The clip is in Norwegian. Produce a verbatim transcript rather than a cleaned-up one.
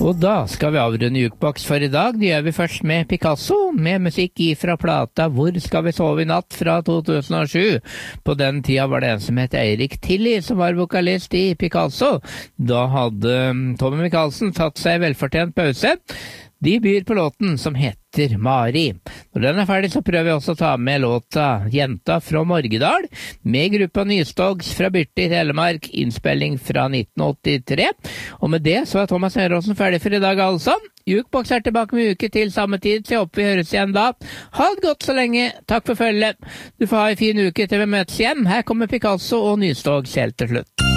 Og da skal vi avrunde Jukebox for i dag. Det gjør vi først med Picasso, med musikk ifra plata Hvor skal vi sove i natt fra to tusen og sju. På den tida var det en som het Eirik Tilly som var vokalist i Picasso. Da hadde Tommy Michaelsen tatt seg velfortjent pause. De byr på låten som heter Mari. Når den er ferdig så prøver vi også å ta med låta Jenta fra Morgedal, med gruppa Nystogs fra Byrte i Telemark, innspilling fra nitten åttitre. Og med det så er Thomas Høyråsen ferdig for i dag altså. Jukebox er tilbake med uke til samme tid, så jeg håper vi høres igjen da. Ha det godt så lenge, takk for følget. Du får ha en fin uke til vi møtes igjen. Her kommer Picasso og Nystogs helt til slutt.